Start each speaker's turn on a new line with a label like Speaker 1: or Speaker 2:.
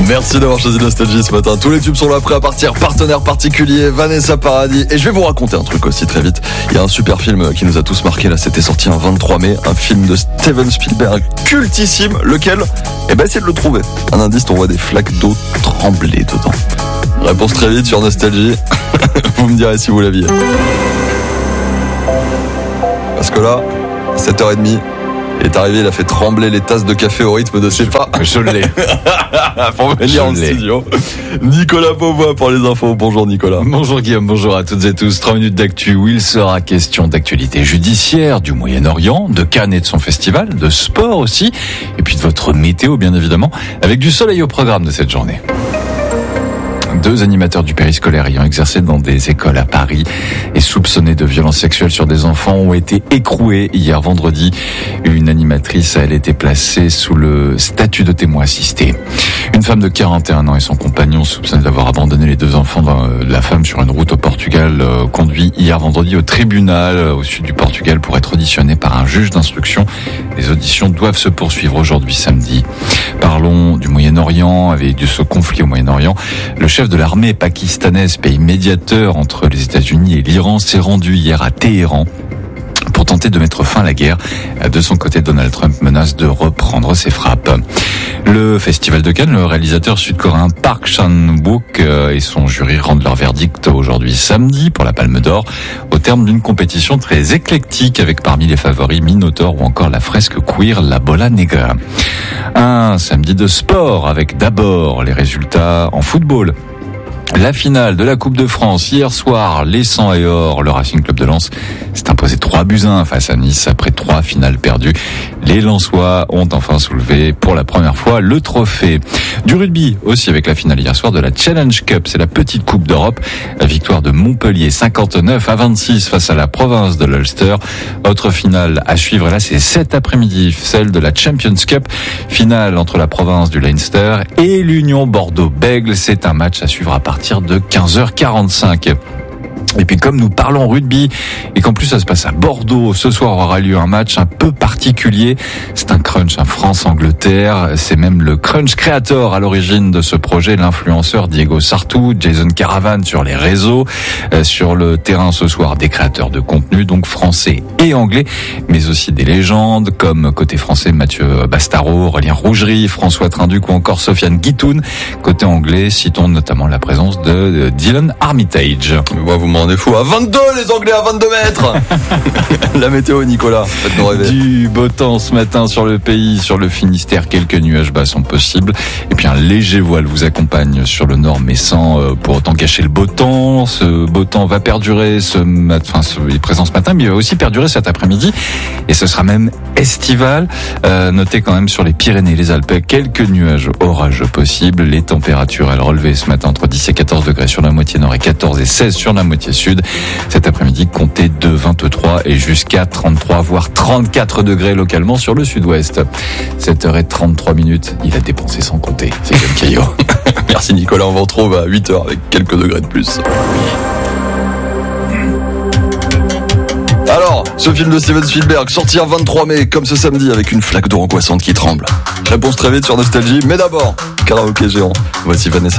Speaker 1: Merci d'avoir choisi Nostalgie ce matin. Tous les tubes sont là, prêts à partir. Partenaire particulier, Vanessa Paradis. Et je vais vous raconter un truc aussi très vite. Il y a un super film qui nous a tous marqué là. C'était sorti un 23 mai. Un film de Steven Spielberg cultissime. Lequel? Essayez de le trouver. Un indice, on voit des flaques d'eau trembler dedans. Réponse très vite sur Nostalgie. Vous me direz si vous l'aviez. Parce que là, 7h30, il est arrivé, il a fait trembler les tasses de café au rythme de ses pas.
Speaker 2: Je l'ai.
Speaker 1: Pour venir en studio. Nicolas Beauvois pour les infos. Bonjour Nicolas.
Speaker 2: Bonjour Guillaume, bonjour à toutes et tous. 3 minutes d'actu où il sera question d'actualité judiciaire, du Moyen-Orient, de Cannes et de son festival, de sport aussi, et puis de votre météo bien évidemment, avec du soleil au programme de cette journée. 2 animateurs du périscolaire ayant exercé dans des écoles à Paris et soupçonnés de violences sexuelles sur des enfants ont été écroués hier vendredi. Une animatrice a été placée sous le statut de témoin assisté. Une femme de 41 ans et son compagnon soupçonnés d'avoir abandonné les 2 enfants de la femme sur une route au Portugal conduit hier vendredi au tribunal au sud du Portugal pour être auditionnés par un juge d'instruction. Les auditions doivent se poursuivre aujourd'hui samedi. Parlons du Moyen-Orient, avec de ce conflit au Moyen-Orient. Le chef de l'armée pakistanaise, pays médiateur entre les États-Unis et l'Iran, s'est rendu hier à Téhéran pour tenter de mettre fin à la guerre. De son côté, Donald Trump menace de reprendre ses frappes. Le Festival de Cannes, le réalisateur sud-coréen Park Chan-wook et son jury rendent leur verdict aujourd'hui samedi pour la Palme d'Or, au terme d'une compétition très éclectique avec parmi les favoris Minotaur ou encore la fresque queer La Bola Negra. Un samedi de sport avec d'abord les résultats en football. La finale de la Coupe de France hier soir, les 100 et or, le Racing Club de Lens s'est imposé 3-1 face à Nice après 3 finales perdues. Les Lensois ont enfin soulevé pour la première fois le trophée. Du rugby aussi avec la finale hier soir de la Challenge Cup, c'est la petite Coupe d'Europe. La victoire de Montpellier 59-26 face à la province de l'Ulster. Autre finale à suivre là, c'est cet après-midi, celle de la Champions Cup, finale entre la province du Leinster et l'Union Bordeaux-Bègles. C'est un match à suivre à partir de 15h45. Et puis comme nous parlons rugby et qu'en plus ça se passe à Bordeaux, ce soir aura lieu un match un peu particulier. C'est un crunch, un France-Angleterre. C'est même le crunch créateur à l'origine de ce projet, l'influenceur Diego Sartou, Jason Caravan sur les réseaux. Sur le terrain ce soir, des créateurs de contenu, donc français et anglais, mais aussi des légendes comme côté français Mathieu Bastaro, Aurélien Rougerie, François Trinduc ou encore Sofiane Guitoun. Côté anglais, citons notamment la présence de Dylan Armitage.
Speaker 1: Vous m'en rendez fou. À 22, les Anglais à 22 mètres. La météo, Nicolas, faites-nous rêver.
Speaker 2: Du beau temps ce matin sur le pays, sur le Finistère, quelques nuages bas sont possibles. Et puis un léger voile vous accompagne sur le nord, mais sans pour autant gâcher le beau temps. Ce beau temps va perdurer il est présent ce matin, mais il va aussi perdurer cet après-midi. Et ce sera même estival. Notez quand même sur les Pyrénées et les Alpes, quelques nuages orageux possibles. Les températures, elles relevaient ce matin entre 10 et 14 degrés sur la moitié nord et 14 et 16 sur la moitié sud. Cet après-midi, comptez de 23 et jusqu'à 33, voire 34 degrés localement sur le sud-ouest. 7h33, il a dépensé sans compter. C'est comme Caillot.
Speaker 1: Merci Nicolas, on vous retrouve à 8h avec quelques degrés de plus. Alors, ce film de Steven Spielberg, sorti un 23 mai, comme ce samedi, avec une flaque d'eau angoissante qui tremble. Réponse très vite sur Nostalgie, mais d'abord, karaoké géant. Voici Vanessa